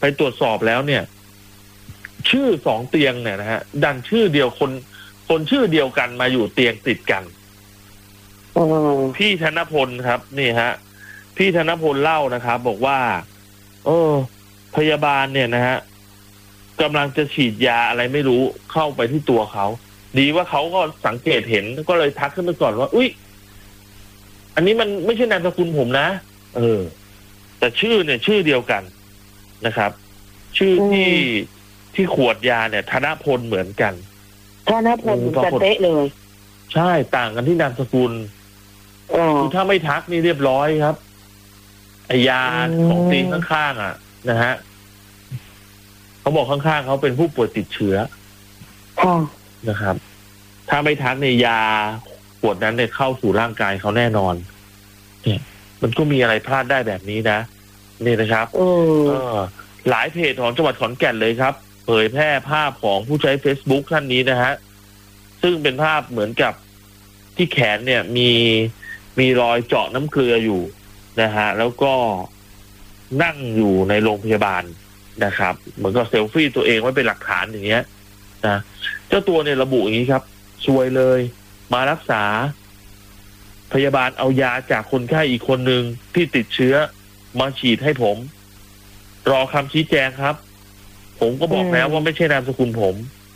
ไปตรวจสอบแล้วเนี่ย ชื่อ2เตียงเนี่ยนะฮะดันชื่อเดียวคนชื่อเดียวกันมาอยู่เตียงติดกันพี่ธนพลครับนี่ฮะพี่ธนพลเล่านะครับบอกว่าพยาบาลเนี่ยนะฮะกำลังจะฉีดยาอะไรไม่รู้เข้าไปที่ตัวเขาดีว่าเขาก็สังเกตเห็นก็เลยทักขึ้นไปก่อนว่าอุ๊ยอันนี้มันไม่ใช่นามสกุลผมนะแต่ชื่อเนี่ยชื่อเดียวกันนะครับชื่อที่ขวดยาเนี่ยธนพลเหมือนกันธนพลจะเตะเลยใช่ต่างกันที่นามสกุลคือถ้าไม่ทักนี่เรียบร้อยครับไอยาของตีนข้างๆนะฮะเขาบอกข้างๆเขาเป็นผู้ป่วยติดเชื้อนะครับถ้าไม่ทักในยาขวดนั้นเนี่ยเข้าสู่ร่างกายเขาแน่นอนเนี่ยมันก็มีอะไรพลาดได้แบบนี้นะนี่นะครับหลายเพจของจังหวัดขอนแก่นเลยครับเผยแพร่ภาพของผู้ใช้ Facebook ท่านนี้นะฮะซึ่งเป็นภาพเหมือนกับที่แขนเนี่ยมีรอยเจาะน้ำเกลืออยู่นะฮะแล้วก็นั่งอยู่ในโรงพยาบาลนะครับเหมือนกับเซลฟี่ตัวเองไว้เป็นหลักฐานอย่างเงี้ยนะเจ้าตัวเนี่ยระบุอย่างนี้ครับซวยเลยมารักษาพยาบาลเอายาจากคนไข้อีกคนนึงที่ติดเชื้อมาฉีดให้ผมรอคำชี้แจงครับผมก็บอกแล้วว่าไม่ใช่นามสกุลผม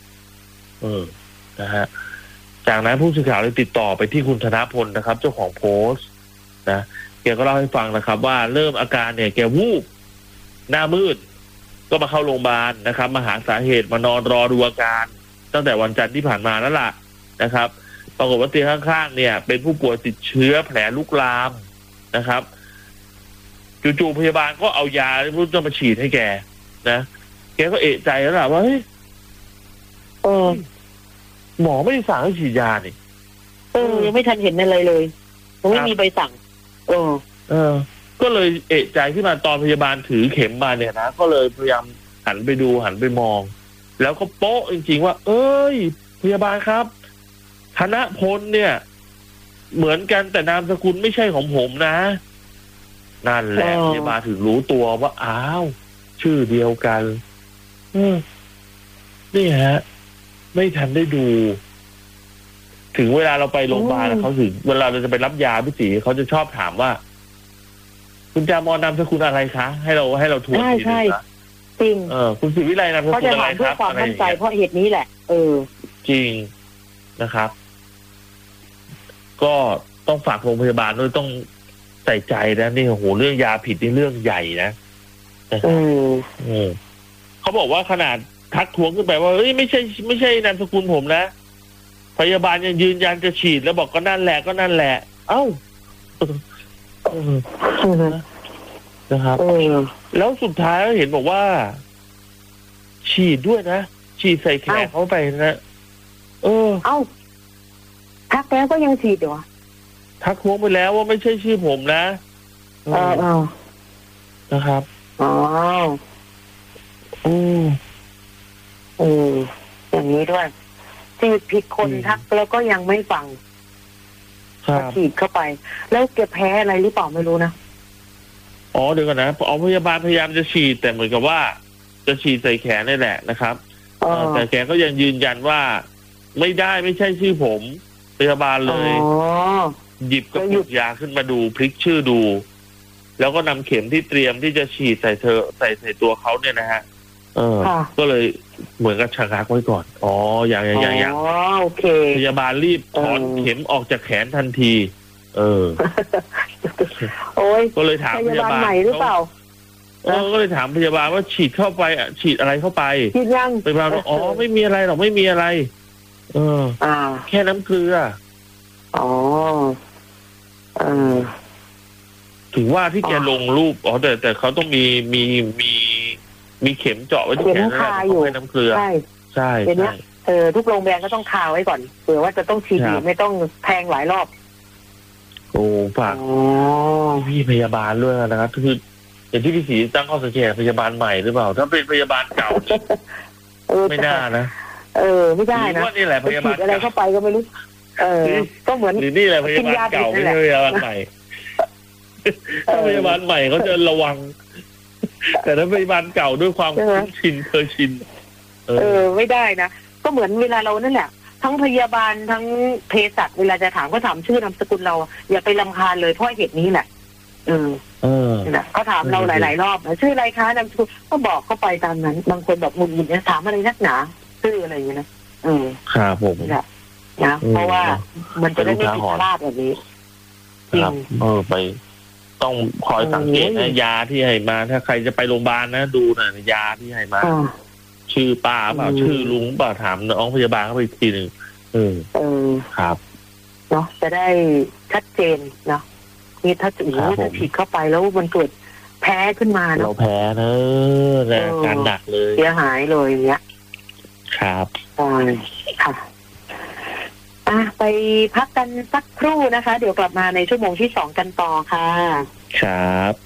นะฮะจากนั้นผู้สื่อข่าวเลยติดต่อไปที่คุณธนพลนะครับเจ้าของโพสต์นะแกก็เล่าให้ฟังนะครับว่าเริ่มอาการเนี่ยแกวูบหน้ามืดก็มาเข้าโรงพยาบาลนะครับมาหาสาเหตุมานอนรอดูอาการตั้งแต่วันจันทร์ที่ผ่านมาแล้วล่ะนะครับปรากฏว่าเตียงข้างๆเนี่ยเป็นผู้ป่วยติดเชื้อแผลลุกลามนะครับจู่ๆพยาบาลก็เอายาที่รู้จะมาฉีดให้แกนะแกก็เอะใจแล้วล่ะว่าเฮ้ยหมอไม่ได้สั่งให้ฉีดยานี่ไม่ทันเห็นอะไรเลยไม่มีใบสั่งก็เลยเอะใจขึ้นมาตอนพยาบาลถือเข็มมาเนี่ยนะก็เลยพยายามหันไปดูหันไปมองแล้วก็โป๊ะจริงๆว่าเอ้ยพยาบาลครับธนพลเนี่ยเหมือนกันแต่นามสกุลไม่ใช่ของผมนะนั่นแหละพยาบาลถึงรู้ตัวว่าอ้าวชื่อเดียวกันนี่ฮะไม่ทันได้ดูถึงเวลาเราไปโรงพยาบาลเขาถึงเวลาเราจะไปรับยาพี่ตีเขาจะชอบถามว่าคุณจามอนนามสกุลอะไรคะให้เราทวนทีนึงนะจริงคุณศิวิไลนามสกุลอะไรครับเขาจะถามเพื่อความมั่นใจเพราะเหตุนี้แหละจริงนะครับก็ต้องฝากโรงพยาบาลด้วยต้องใส่ใจนะนี่โอ้โหเรื่องยาผิดนี่เรื่องใหญ่นะเขาบอกว่าขนาดทักท้วงขึ้นไปว่าเอ้ยไม่ใช่นามสกุลผมนะพยาบาลยังยืนยันจะฉีดแล้วบอกก็นั่นแหละเอ้านะครับแล้วสุดท้ายเห็นบอกว่าฉีดด้วยนะฉีดใส่แขนเขาไปนะเอ้าทักแล้วก็ยังฉีดเหรอทักท้วงไปแล้วว่าไม่ใช่ชื่อผมนะนะครับอย่างนี้ด้วยฉีดผิดคนทักแล้วก็ยังไม่ฟังฉีดเข้าไปแล้วแกแพ้อะไรหรือเปล่าไม่รู้นะเดี๋ยวก่อนนะพยาบาลพยายามจะฉีดแต่เหมือนกับว่าจะฉีดใส่แขนนี่แหละนะครับแต่แกก็ยังยืนยันว่าไม่ใช่ชื่อผมพยาบาลเลยหยิบกระปุกยาขึ้นมาดูพลิกชื่อดูแล้วก็นำเข็มที่เตรียมที่จะฉีดใส่ตัวเขาเนี่ยนะฮะก็เลยเหมือนกับชะงักไว้ก่อนอย่างโอเคพยาบาลรีบถอนเข็มออกจากแขนทันทีก็เลยถามพยาบาลใหม่หรือเปล่าก็เลยถามพยาบาลว่าฉีดเข้าไปฉีดอะไรเข้าไปฉีดยังพยาบาลบอกไม่มีอะไรหรอกไม่มีอะไรแค่น้ำเกลือถึงว่าที่แกลงรูปแต่เขาต้องมีเข็มเจาะไว้ที่แขนแล้วเขาให้น้ำเกลือใช่ทุกโรงพยาบาลก็ต้องคาไว้ก่อนเผื่อว่าจะต้องฉีดไม่ต้องแทงหลายรอบฝากพี่พยาบาลด้วยนะครับคืออย่างที่พี่ศรีตั้งข้อสังเกตพยาบาลใหม่หรือเปล่าถ้าเป็นพยาบาลเก่าไม่น่านะไม่ได้นะว่านี่แหละพยาบาลอะไรเข้าไปก็ไม่รู้ก็เหมือนนี่แหละพยาบาลเก่าไม่ใช่พยาบาลใหม่ถ้าพยาบาลใหม่เขาจะระวังแต่ถ้าพยาบาลเก่าด้วยความคุ้นชินเคยชินไม่ได้นะก็เหมือนเวลาเรานั่นแหละทั้งพยาบาลทั้งเภสัชเวลาจะถามก็ถามชื่อนามสกุลเราอย่าไปรำคาญเลยเพราะเหตุนี้แหละเขาถามเราหลายๆรอบชื่ออะไรคะนามสกุลก็บอกเข้าไปตามนั้นบางคนแบบงุนงิดถามอะไรนักหนาชื่ออะไรอย่างเงี้ยนะครับผมนะเพราะว่ามันจะได้ไม่ผิดพลาดแบบนี้จริงไปต้องคอยสังเกตนะยาที่ให้มาถ้าใครจะไปโรงพยาบาลนะดูนะยาที่ให้มาชื่อป้าเปล่าชื่อลุงเปล่าถามน้องพยาบาลเข้าไปอีกทีหนึ่งครับเนาะจะได้ชัดเจนเนาะนี่ถ้าฉีดเข้าไปแล้วมันเกิดแพ้ขึ้นมาเนาะเราแพ้เนอะการหนักเลยเสียหายเลยอย่างเงี้ยครับค่ะไปพักกันสักครู่นะคะเดี๋ยวกลับมาในชั่วโมงที่2กันต่อค่ะครับ